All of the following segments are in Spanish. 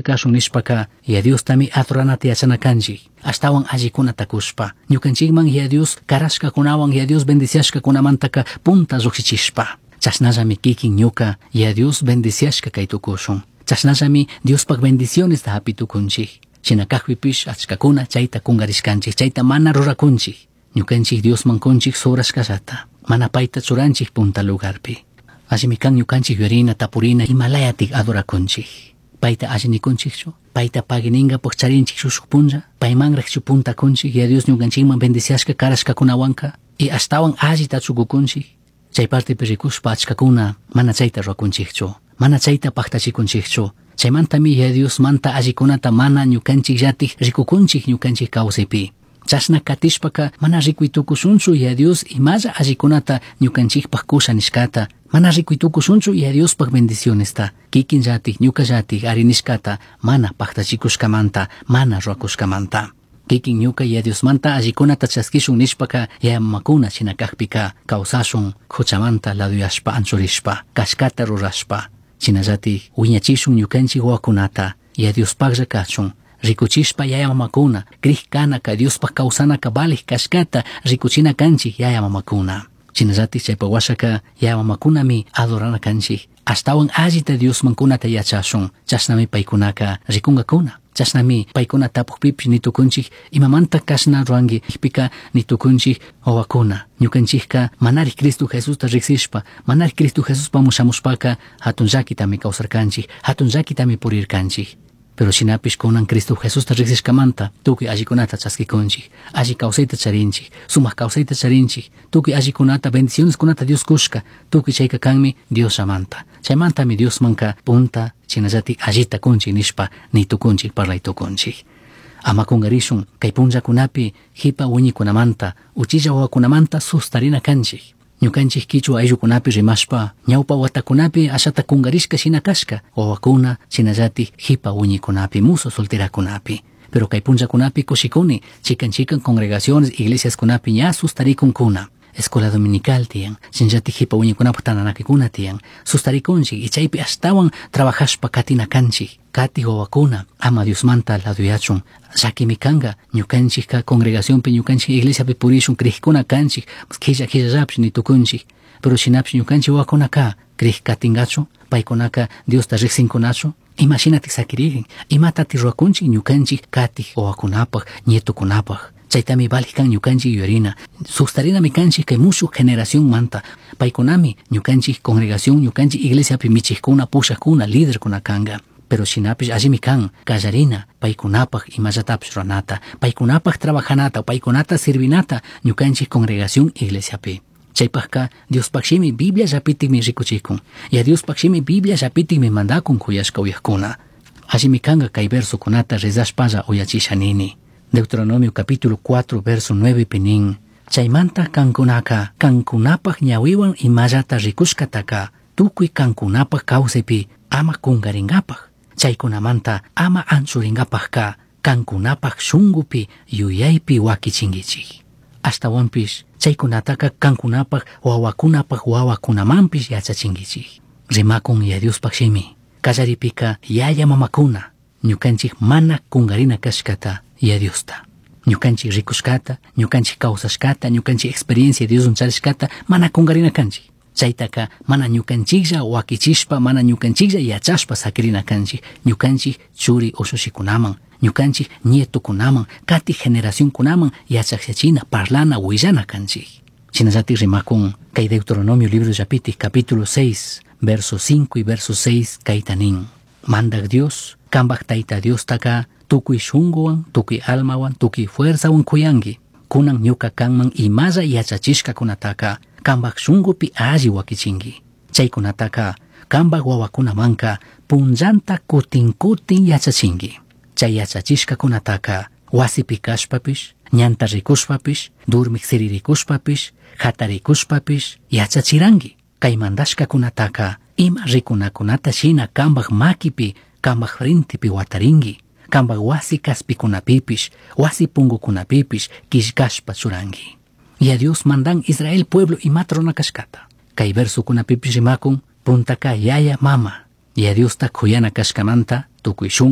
kashun nishpaka ya Dios tami adoranata yachanakanchik ashtawan allikunata kushpa ñukanchikman ya Dios karashka kunawan ya Dios bendiciashka kunamantaka punta llukshichishpa chashnallami kikin ñuka ya Dios bendiciashka kay tukushun chashnallami Diospak bendiciones ta hapitukunchik shinakakpipish achkakuna chayta kungarishkanchik chayta mana rurakunchik ñukanchik Diosman kunchik surashkallata mana payta churanchik punta lugarpi allimi kan ñukanchik yurina tapurina Himalayatik adorakunchik payta allinikunchikchu payta pagininga charinchik shushuk punlla paymanrikchu punta kunchik ya Dios ñukanchikman bendiciashka karashkakunawanka y ashtawan allita chukukunchik chay partipi rikushpa achkakuna mana chayta rurakunchikchu mana chayta pactachikunchikchu chaymantami ya Dios manta allikunata mana ñukanchik llatik rikukunchik ñukanchik kawsaypi chashna katishpaka mana rikuytukushunchu ya Dios imalla allikunata ñukanchikpak kusha nishkata mana rikuytukushunchu ya Diospak bendicionesta kikin llatik ñuka llatik ari nishkata mana pactachikushkamanta mana rurakushkamanta kikin ñuka ya Diosmanta allikunata chaskishun nishpaka yayamakuna shinakakpika kawsashun quchamanta laduyashpa anchurishpa kashkata rurashpa chinallatik wiñachishun ñukanchik wawakunata ya Diospaklla kachun rikuchishpa yayamamakuna krikkanaka Diospak kawsanaka balik kashkata rikuchina kanchik yayamamakuna chinallatik chaypa washaka yayamakunami adorana kanchik ashtawan allita Diosmankunata yachashun chashnami paykunaka rikunkakuna chashnami paykuna tapukpipish nitukunchik imamanta kashna ruranki pika nitukunchik wawakuna ñukanchikka manari Cristo Jesusta riksishpa manari Cristo Jesuspa mushamushpaka hatun llakitami kawsarkanchik hatun llakitami purirkanchik pero shinapish kunan Cristo Jesusta riksishkamanta tukuy allikunata chaskikunchik alli kawsayta charinchik sumak kawsayta charinchik tukuy allikunata bendiciones kunata Dios kushka tukuy chayka kanmi Dios llamanta chaymantami Diosmanka punta chinallatik allita kunchik nishpa nitukunchik parlaytukunchik ama kungarishun kay punllakunapi hipa wiñikunamanta uchilla wawakunamanta sustarina kanchik ñukanchik kichwa ayllukunapi rimashpa ñawpa watakunapi ashata kungarishka shina kashka wawakuna shinallatik hipa wiñikunapi muso solterakunapi pero kay punllakunapi kushikuni chikan congregaciones iglesias kunapi ña sustarikunkuna escuela dominical tiyan shinllatik hipa wiñikunapi tananakikuna tiyan sustarikunchik y chaypi ashtawan trabajashpa katina kanchik kati wawakuna ama Diosmanta laduyachun llakimi kanga ñukanchikka congregacionpi ñukanchik iglesiapi purishun krikuna kanchik killallapish nitukunchik pero shinapish ñukanchik wawakunaka krik katingachu paykunaka Diosta riksinkunachu imashinatik sakiririn imatati rurakunchik ñukanchik kati wawakunapak nietukunapak chaytami balik kan ñukanchik yurina sustarinami kanchik kay mushuk generación manta paykunami ñukanchik congregación ñukanchik iglesiapi michikuna pushakuna líderkuna kanga pero shinapish allimi kan kallarina paykunapak imallatapish ruranata paykunapak trabajanata paykunata sirvinata ñukanchik congregación iglesiapi chaypakka Diospakshimi Biblia llapitikmi rikuchikun ya Diospakshimi Biblia llapitikmi mandakun kuyashka uyakuna allimi kanga kay versukunata rizashpalla uyachishanini Deuteronomio capítulo 4 verso 9 pinin chaymanta kankunaka kankunapak ñawiwan imallata rikushkataka tukuy kankunapak kawsaypi ama kungaringapak chaykunamanta ama anchuringapakka kankunapak shungupi yuyaypi wakichingichik ashtawanpish chaykunataka kankunapak wawakunapak wawakunamanpish yachachingichik rimakun ya Diospakshimi kallaripika yaya mamakuna ñukanchik mana kungarina kashkata ya Diosta ñukanchik rikushkata ñukanchik kawsashkata ñukanchik experiencia Dios charishkata mana kungarina kanchik chaytaka mana ñukanchiklla wakichishpa mana ñukanchiklla yachashpa sakirina kanchik ñukanchik churi ushushikunaman ñukanchik nietukunaman kati generacionkunaman yachakshachina parlana willana kanchik shinallatik rimakun kay Deuteronomio libro llapitik capítulo 6 verso 5 y verso 6 kaytanin mandak Dios kambak tayta Dios taka tukuy shunguwan tukuy almawan tukuy fuerzawan kuyanki kunan ñuka kanman imalla yachachishkakunataka kambak shungupi alli wakichinki chaykunataka kambak wawakunamanka punllanta kutin yachachinki chay yachachishkakunataka wasipi kashpapish ñanta rikushpapish durmik siririkushpapish hatarikushpapish yachachiranki kay mandashkakunataka ima rikunakunata shina kambak makipi kambak frintipi watarinki kambak wasi kaspikunapipish wasi pungukunapipish kishkashpa churanki ya Dios mandan Israel pueblo imatrona kashkata kay versukunapipish rimakun puntaka yaya mama ya Dios ta kuyana kashkamanta tukuy shunguwan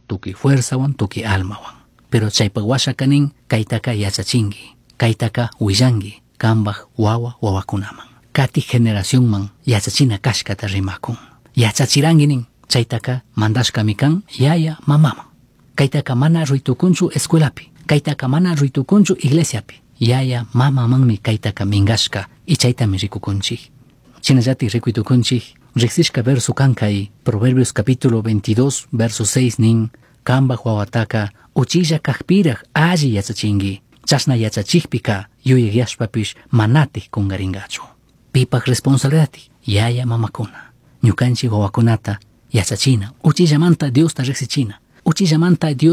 tuki fuerzawan, tuki almawan. Pero chaypa washa kanin kaytaka yachachingi, kaytaka willangi, kambaj wawakunaman. Kati generacionman yachachina kashkata rimakun. Yachachiranginin chaytaka mandashkami kan yaya mamaman. Kaytaka mana ruytukunchu escuelapi, kaytaka mana ruytukunchu iglesiapi. Yaya mamamanmi kaytaka mingashka y chaytami rikukunchik. Chinallati rikuytukunchik riksishka verso kankay Proverbios capítulo 22 verso 6 nin kambaj wawataka uchilla kakpiraj alli yachachingi. Chashna yachachikpika yuyagyashpapish manatij kungaringachu. Pipak responsabilidad yaya mamakuna. Ñukanchik wawakunata yachachina. Uchillamanta Diosta riksichina. Uchillamanta Dios